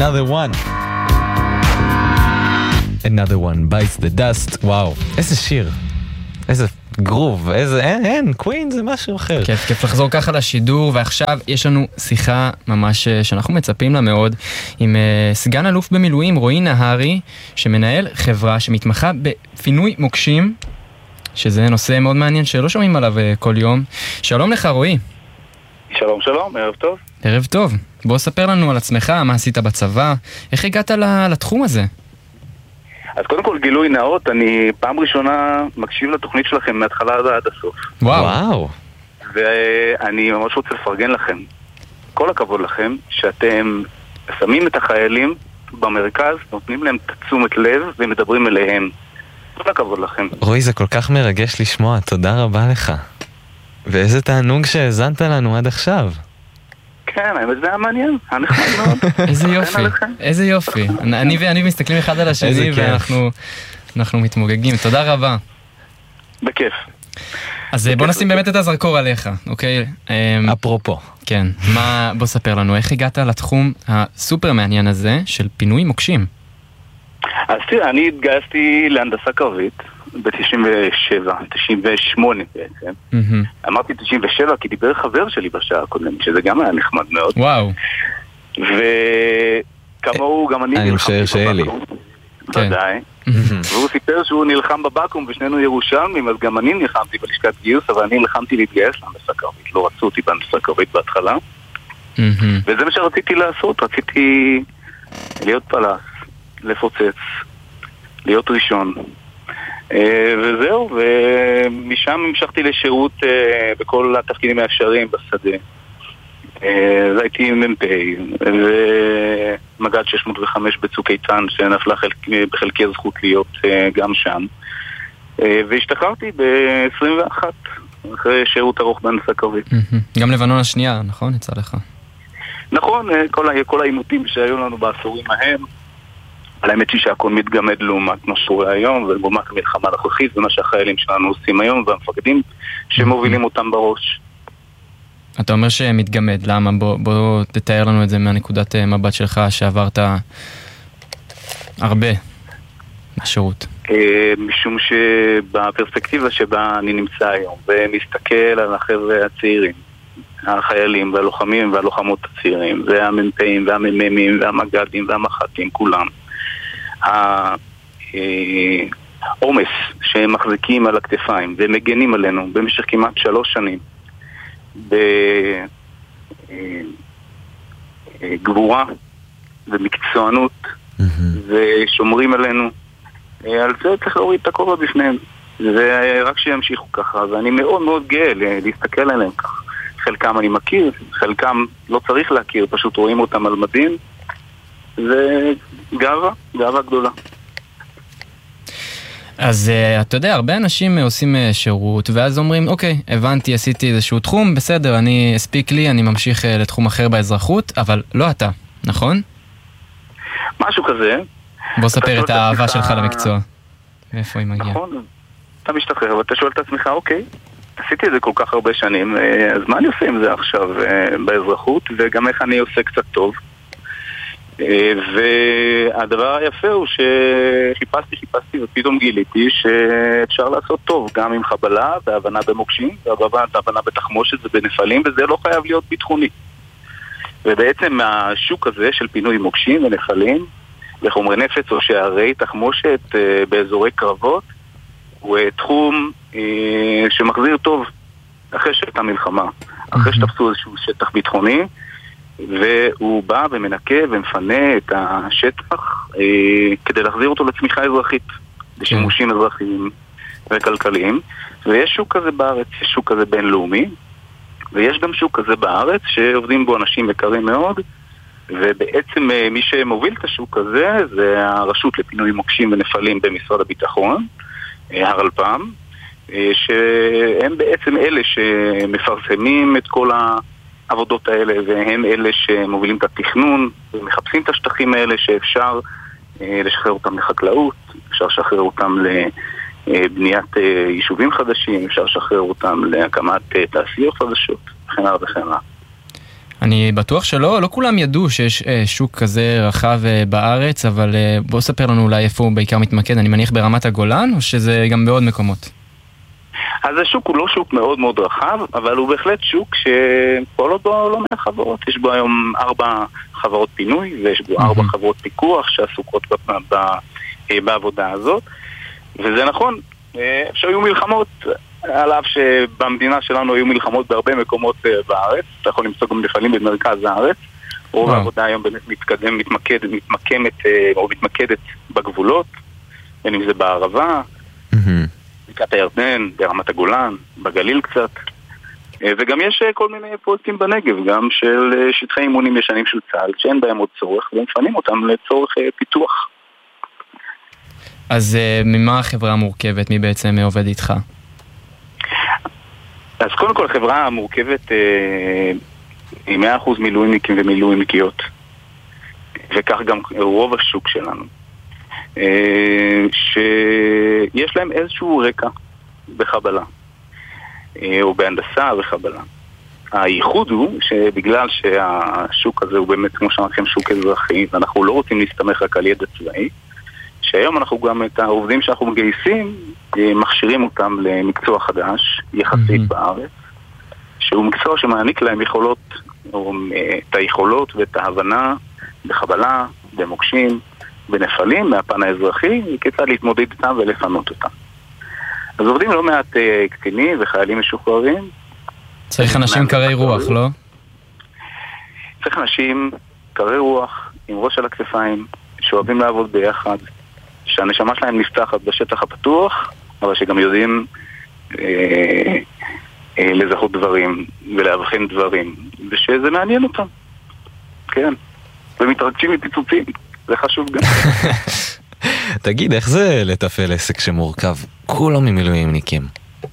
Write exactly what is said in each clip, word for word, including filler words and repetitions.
Another One. Another One bites the dust. וואו, איזה שיר. איזה גרוב, איזה, אין, אין, קווין זה משהו אחר. כיף, כיף לחזור ככה לשידור, ועכשיו יש לנו שיחה ממש שאנחנו מצפים לה מאוד, עם uh, סגן אלוף במילואים, רועי נהרי, שמנהל חברה שמתמחה בפינוי מוקשים, שזה נושא מאוד מעניין שלא שומעים עליו uh, כל יום. שלום לך רועי. שלום שלום, ערב טוב. ערב טוב. בוא ספר לנו על עצמך, מה עשית בצבא, איך הגעת לתחום הזה? אז קודם כל גילוי נאות, אני פעם ראשונה מקשיב לתוכנית שלכם מההתחלה עד הסוף. וואו. וואו. ואני ממש רוצה לפרגן לכם. כל הכבוד לכם שאתם שמים את החיילים במרכז, נותנים להם תשומת לב ומדברים אליהם. כל הכבוד לכם. רועי, זה כל כך מרגש לשמוע, תודה רבה לך. ואיזה תענוג שהזנת לנו עד עכשיו. כן, האמת זה היה מעניין, היה נחמד מאוד. איזה יופי, איזה יופי. אני ואני מסתכלים אחד על השני ואנחנו אנחנו מתמוגגים. תודה רבה. בכיף. אז בוא נשים באמת את הזרקור עליך, אוקיי? אפרופו. כן, מה, בוא ספר לנו, איך הגעת לתחום הסופר מעניין הזה של פינוי מוקשים? אז תראה, אני התגייסתי להנדסה קרבית ב-תשעים ושבע, תשעים ושמונה בעצם. אמרתי תשעים ושבע כי דיבר חבר שלי בשעה הקודמת, שזה גם היה נחמד מאוד. וואו. וכמוהו גם אני נלחמתי בבקו"ם. ודאי. והוא סיפר שהוא נלחם בבקו"ם ושנינו ירושלמים, אז גם אני נלחמתי בלשכת גיוס, אבל אני נלחמתי להתגייס להנדסה קרבית. לא רצו אותי בהנדסה קרבית בהתחלה. וזה מה שרציתי לעשות, רציתי להיות פלס, לפוצץ, להיות ראשון. וזהו, ומשם המשכתי לשירות בכל התפקידים האפשריים בשדה. אז הייתי מ"פ ומג"ד שש מאות וחמש בצוק איתן שנפלה בחלקי הזכות להיות גם שם. והשתחררתי ב-עשרים ואחת אחרי שירות ארוך בהנדסה קרבית. גם לבנון השנייה, נכון? יצא לך. נכון, כל העימותים שהיו לנו בעשורים ההם, על האמת היא שהכל מתגמד לעומת מה שקורה היום, ולעומת המלחמה הנוכחית ומה שהחיילים שלנו עושים היום, והמפקדים שמובילים אותם בראש. אתה אומר שמתגמד, למה? בוא, בוא תתאר לנו את זה מהנקודת מבט שלך שעברת הרבה מהשירות. משום שבפרספקטיבה שבה אני נמצא היום, ומסתכל על החבר'ה הצעירים, החיילים והלוחמים והלוחמות הצעירים, והמ"פים והמ"מים והמג"דים והמח"טים, כולם. העומס שהם מחזיקים על הכתפיים ומגנים עלינו במשך כמעט שלוש שנים בגבורה ומקצוענות ושומרים עלינו, על זה צריך להוריד את הכובע בפניהם, ורק שימשיכו ככה. ואני מאוד מאוד גאה להסתכל עליהם ככה. חלקם אני מכיר, חלקם לא צריך להכיר, פשוט רואים אותם על מדים. זה גאווה, גאווה גדולה. אז אתה יודע, הרבה אנשים עושים שירות ואז אומרים, אוקיי, הבנתי, עשיתי איזשהו תחום, בסדר, אני אספיק לי, אני ממשיך לתחום אחר באזרחות, אבל לא אתה, נכון? משהו כזה. בוא ספר את האהבה שלך למקצוע. מאיפה היא מגיעה? נכון, אתה משתחרר ואתה שואל את עצמך, אוקיי, עשיתי את זה כל כך הרבה שנים, אז מה אני עושה עם זה עכשיו באזרחות, וגם איך אני עושה קצת טוב. והדבר היפה הוא שחיפשתי, חיפשתי ופתאום גיליתי שאפשר לעשות טוב גם עם חבלה והבנה במוקשים והבנה בתחמושת ובנפלים, וזה לא חייב להיות ביטחוני. ובעצם השוק הזה של פינוי מוקשים ונפלים לחומרי נפץ או שערי תחמושת באזורי קרבות הוא תחום שמחזיר טוב אחרי שהייתה מלחמה, אחרי שתפסו איזשהו שטח ביטחוני, והוא בא ומנקה ומפנה את השטח אה, כדי להחזיר אותו לצמיחה אזרחית לשימושים אזרחיים וכלכליים. ויש שוק כזה בארץ, יש שוק כזה בינלאומי, ויש גם שוק כזה בארץ שעובדים בו אנשים יקרים מאוד, ובעצם אה, מי שמוביל את השוק הזה זה הרשות לפינוי מוקשים ונפלים במשרד הביטחון, אה, הרלפ"ם, אה, שהם בעצם אלה שמפרסמים את כל ה... העבודות האלה, והם אלה שמובילים את התכנון ומחפשים את השטחים האלה שאפשר אה, לשחרר אותם לחקלאות, אפשר לשחרר אותם לבניית אה, יישובים חדשים, אפשר לשחרר אותם להקמת אה, תעשיות חדשות, וכן הלאה וכן הלאה. אני בטוח שלא, לא כולם ידעו שיש אה, שוק כזה רחב אה, בארץ, אבל אה, בוא ספר לנו אולי איפה הוא בעיקר מתמקד, אני מניח ברמת הגולן, או שזה גם בעוד מקומות? אז השוק הוא לא שוק מאוד מאוד רחב, אבל הוא בהחלט שוק שפועלות בו לא מעט חברות. יש בו היום ארבע חברות פינוי, ויש בו mm-hmm. ארבע חברות פיקוח שעסוקות ב- ב- ב- בעבודה הזאת. וזה נכון, שהיו מלחמות, על אף שבמדינה שלנו היו מלחמות בהרבה מקומות בארץ, אתה יכול למצוא גם מפעלים במרכז הארץ, רוב wow. העבודה היום באמת מתקדם, מתמקד, מתמקמת או מתמקדת בגבולות, בין אם זה בערבה, mm-hmm. בקעת הירדן, ברמת הגולן, בגליל קצת, וגם יש כל מיני פרויקטים בנגב, גם של שטחי אימונים ישנים של צה"ל, שאין בהם עוד צורך, ומפנים אותם לצורך פיתוח. אז ממה החברה מורכבת? מי בעצם עובד איתך? אז קודם כל החברה מורכבת היא מאה אחוז מילואימניקים ומילואימניקיות, וכך גם רוב השוק שלנו, שיש להם איזשהו רקע בחבלה או בהנדסה וחבלה. הייחוד הוא שבגלל שהשוק הזה הוא באמת, כמו שאמרתם, שוק אזרחי, ואנחנו לא רוצים להסתמך רק על ידע צבאי, שהיום אנחנו גם את העובדים שאנחנו מגייסים מכשירים אותם למקצוע חדש יחסית mm-hmm. בארץ, שהוא מקצוע שמעניק להם יכולות, או את היכולות ואת ההבנה בחבלה, במוקשים, בנפלים מהפן האזרחי, כיצד להתמודד איתם ולפנות אותם. אז עובדים לא מעט קצינים וחיילים משוחררים. צריך אנשים קרי רוח, לא? צריך אנשים קרי רוח עם ראש על הכתפיים, שאוהבים לעבוד ביחד, שהנשמה שלהם נפתחת בשטח הפתוח, אבל שגם יודעים אה, אה, לזהות דברים ולהבחין דברים, ושזה מעניין אותם. כן. ומתרגשים מפיצוצים, זה חשוב גם. תגיד, איך זה לתפעל עסק שמורכב כולם ממילואימניקים?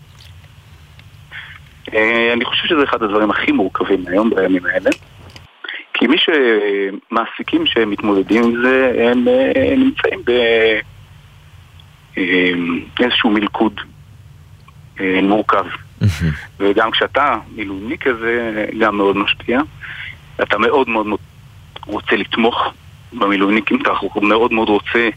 אה, אני חושב שזה אחד הדברים הכי מורכבים היום בימים האלה. כי מי שמעסיקים שמתמודדים עם זה, הם, הם נמצאים באיזשהו מלכוד מורכב. וגם כשאתה מילואימניק כזה, גם מאוד משפיע. אתה מאוד מאוד רוצה לתמוך במילואימניקים, אתה מאוד מאוד רוצה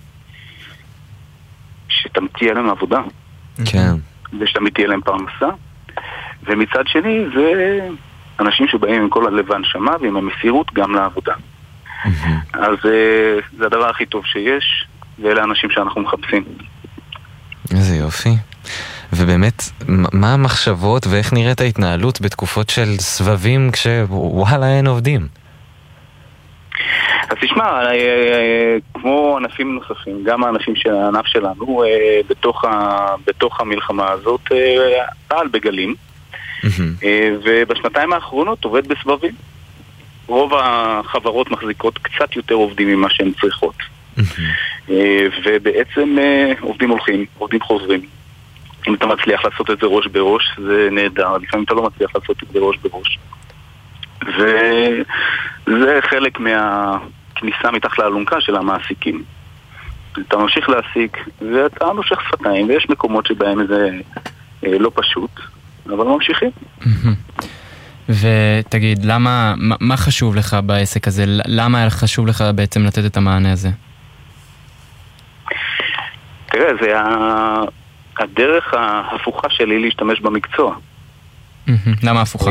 שתמתיע להם עבודה. כן. ושתמתיע להם פרנסה. ומצד שני זה אנשים שבאים עם כל הלב והנשמה ועם המסירות גם לעבודה. אז זה הדבר הכי טוב שיש, ואלה האנשים שאנחנו מחפשים. איזה יופי. ובאמת, מה המחשבות ואיך נראית ההתנהלות בתקופות של סבבים כשוואלה אין עובדים? אז תשמע, כמו ענפים נוספים, גם האנשים של הענף שלנו, בתוך, ה, בתוך המלחמה הזאת, פעל בגלים, ובשנתיים האחרונות עובד בסבבים. רוב החברות מחזיקות קצת יותר עובדים ממה שהן צריכות. ובעצם עובדים הולכים, עובדים חוזרים. אם אתה מצליח לעשות את זה ראש בראש, זה נהדר. לפעמים אתה לא מצליח לעשות את זה ראש בראש. וזה חלק מהכניסה מתחת לאלונקה של המעסיקים. אתה ממשיך להעסיק, ואתה מושך שפתיים, ויש מקומות שבהם זה לא פשוט, אבל ממשיכים. ותגיד, למה, מה חשוב לך בעסק הזה? למה היה חשוב לך בעצם לתת את המענה הזה? תראה, זה הדרך ההפוכה שלי להשתמש במקצוע. למה הפוכה?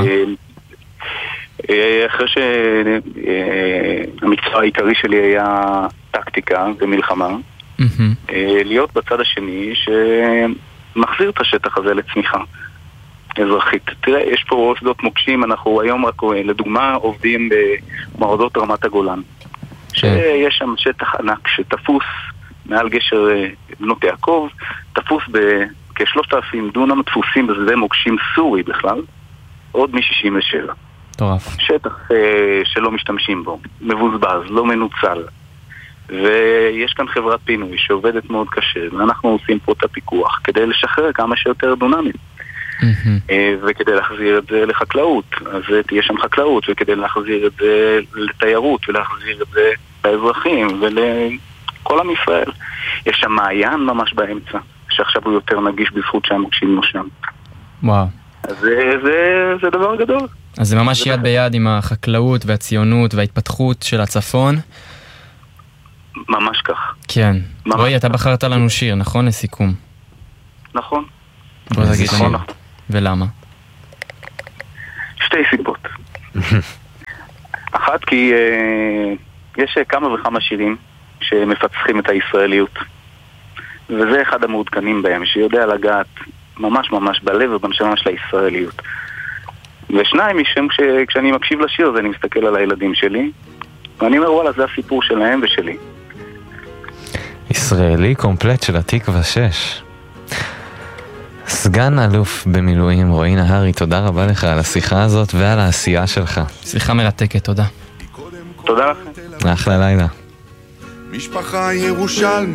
אחרי שהמקצוע העיקרי שלי היה טקטיקה ומלחמה, להיות בצד השני שמחזיר את השטח הזה לצמיחה אזרחית. תראה, יש פה שדות מוקשים, אנחנו היום רק לדוגמה עובדים במורדות רמת הגולן, שיש שם שטח ענק שתפוס מעל גשר בנות יעקב, תפוס בכ-שלושת אלפים דונם, תפוסים בזה מוקשים סורי בכלל, עוד מ-שישים ושבע. טורף. שטח אה, שלא משתמשים בו, מבוזבז, לא מנוצל. ויש כאן חברת פינוי שעובדת מאוד קשה, ואנחנו עושים פה את הפיקוח כדי לשחרר כמה שיותר דונמים. Mm-hmm. אה, וכדי להחזיר את זה לחקלאות, אז תהיה שם חקלאות, וכדי להחזיר את זה לתיירות, ולהחזיר את זה לאזרחים ולכל עם ישראל. יש שם מעיין ממש באמצע, שעכשיו הוא יותר נגיש בזכות שהמוקשים לא שם. וואו. אז זה, זה, זה דבר גדול. אז זה ממש יד ביד עם החקלאות והציונות וההתפתחות של הצפון. ממש כך. כן. ממש רועי, אתה כך. בחרת לנו שיר, נכון? לסיכום. נכון. בוא תגיד נכון. לנו. ולמה? שתי סיבות. אחת, כי אה, יש כמה וכמה שירים שמפצחים את הישראליות. וזה אחד המעודכנים בהם, שיודע לגעת ממש ממש בלב ובנשמה של הישראליות. ושניים, משם כשאני מקשיב לשיר הזה, אני מסתכל על הילדים שלי, ואני אומר, וואלה, זה הסיפור שלהם ושלי. ישראלי קומפלט של התקווה שש. סגן אלוף במילואים רועי נהרי, תודה רבה לך על השיחה הזאת ועל העשייה שלך. שיחה מרתקת, תודה. תודה לכם. אחלה לילה. משפחה ירושלמית